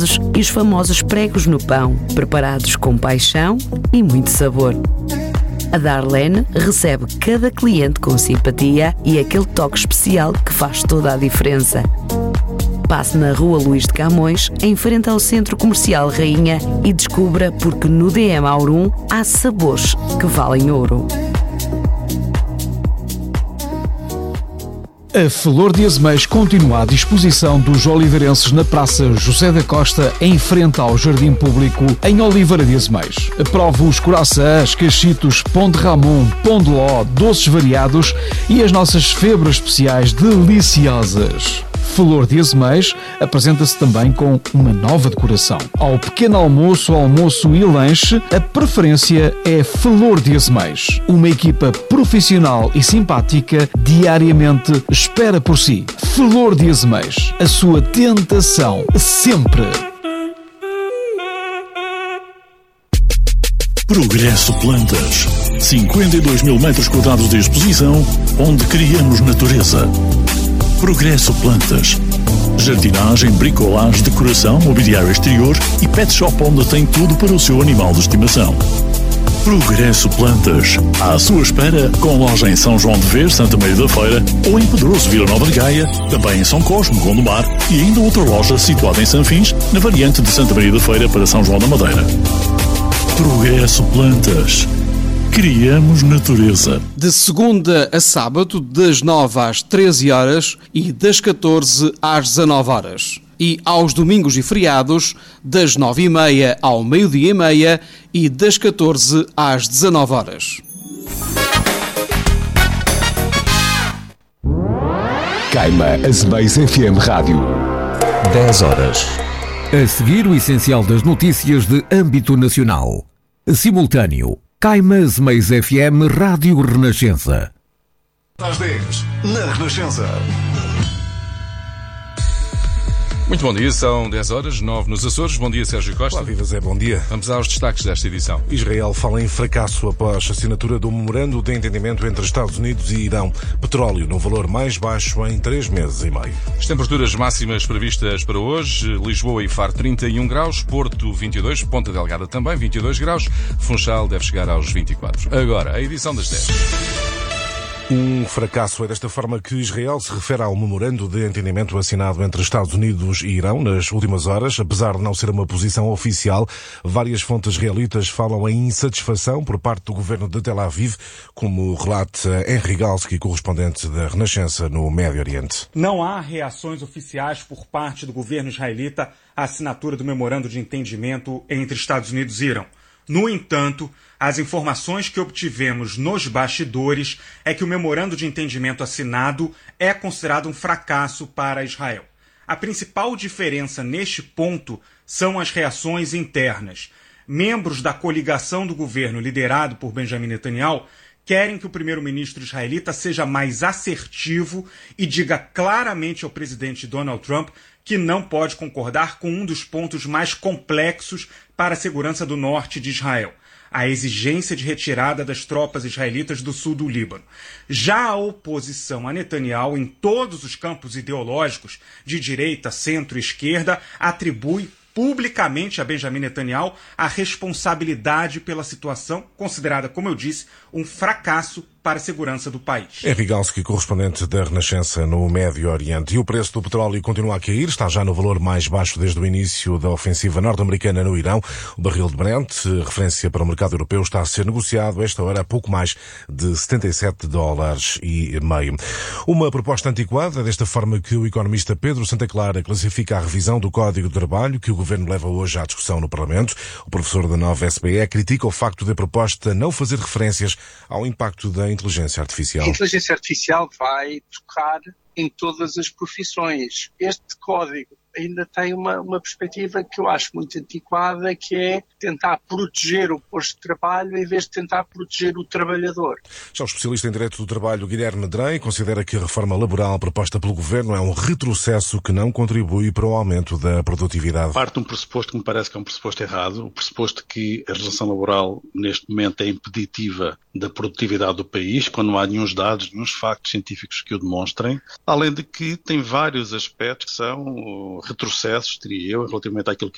saborosos e os famosos pregos no pão, preparados com paixão e muito sabor. A Darlene recebe cada cliente com simpatia e aquele toque especial que faz toda a diferença. Passe na Rua Luís de Camões, em frente ao Centro Comercial Rainha, e descubra porque no DM Aurum há sabores que valem ouro. A Flor de Azeméis continua à disposição dos oliveirenses na Praça José da Costa, em frente ao Jardim Público, em Oliveira de Azeméis. Prove os coraçãs, cachitos, pão de Ramon, pão de ló, doces variados e as nossas febras especiais deliciosas. Flor de Azeméis apresenta-se também com uma nova decoração. Ao pequeno almoço, almoço e lanche, a preferência é Flor de Azeméis. Uma equipa profissional e simpática diariamente espera por si. Flor de Azeméis, a sua tentação sempre. Progresso Plantas. 52 mil metros quadrados de exposição, onde criamos natureza. Progresso Plantas. Jardinagem, bricolagem, decoração, mobiliário exterior e pet shop onde tem tudo para o seu animal de estimação. Progresso Plantas. À sua espera, com loja em São João de Ver, Santa Maria da Feira, ou em Pedroso, Vila Nova de Gaia, também em São Cosme, Gondomar, e ainda outra loja situada em Sanfins, na variante de Santa Maria da Feira para São João da Madeira. Progresso Plantas. Criamos natureza. De segunda a sábado, das 9 às 13 horas e das 14 às 19 horas. E aos domingos e feriados, das 9h30 ao meio-dia e meia e das 14 às 19 horas. Caima Azeméis FM Rádio. 10 horas. A seguir, o essencial das notícias de âmbito nacional. Simultâneo. Caima Azeméis FM Rádio Renascença. Às 10, na Renascença. Muito bom dia, são 10 horas, 9 nos Açores. Bom dia, Sérgio Costa. Olá, viva Zé, bom dia. Vamos aos destaques desta edição. Israel fala em fracasso após a assinatura do memorando de entendimento entre Estados Unidos e Irão. Petróleo no valor mais baixo em 3 meses e meio. As temperaturas máximas previstas para hoje: Lisboa e Faro 31 graus, Porto 22, Ponta Delgada também 22 graus, Funchal deve chegar aos 24. Agora, a edição das 10. Um fracasso, é desta forma que Israel se refere ao memorando de entendimento assinado entre Estados Unidos e Irão nas últimas horas. Apesar de não ser uma posição oficial, várias fontes israelitas falam em insatisfação por parte do governo de Tel Aviv, como relata Henry Galski, correspondente da Renascença no Médio Oriente. Não há reações oficiais por parte do governo israelita à assinatura do memorando de entendimento entre Estados Unidos e Irão. No entanto, as informações que obtivemos nos bastidores é que o memorando de entendimento assinado é considerado um fracasso para Israel. A principal diferença neste ponto são as reações internas. Membros da coligação do governo liderado por Benjamin Netanyahu querem que o primeiro-ministro israelita seja mais assertivo e diga claramente ao presidente Donald Trump que não pode concordar com um dos pontos mais complexos para a segurança do norte de Israel: a exigência de retirada das tropas israelitas do sul do Líbano. Já a oposição a Netanyahu, em todos os campos ideológicos, de direita, centro e esquerda, atribui publicamente a Benjamin Netanyahu a responsabilidade pela situação, considerada, como eu disse, um fracasso para a segurança do país. Henry Galski, correspondente da Renascença no Médio Oriente. E o preço do petróleo continua a cair, está já no valor mais baixo desde o início da ofensiva norte-americana no Irão. O barril de Brent, referência para o mercado europeu, está a ser negociado esta hora a pouco mais de $77,50. Uma proposta antiquada, desta forma que o economista Pedro Santa Clara classifica a revisão do Código de Trabalho que o Governo leva hoje à discussão no Parlamento. O professor da Nova SBE critica o facto da proposta não fazer referências ao impacto da inteligência artificial. A inteligência artificial vai tocar em todas as profissões. Este código ainda tem uma perspectiva que eu acho muito antiquada, que é tentar proteger o posto de trabalho em vez de tentar proteger o trabalhador. Já o especialista em Direito do Trabalho, Guilherme Drey, considera que a reforma laboral proposta pelo Governo é um retrocesso que não contribui para o aumento da produtividade. Parte de um pressuposto que me parece que é um pressuposto errado, o pressuposto que a legislação laboral neste momento é impeditiva da produtividade do país, quando não há nenhum dados, nenhum factos científicos que o demonstrem, além de que tem vários aspectos que são retrocessos, diria eu, relativamente àquilo que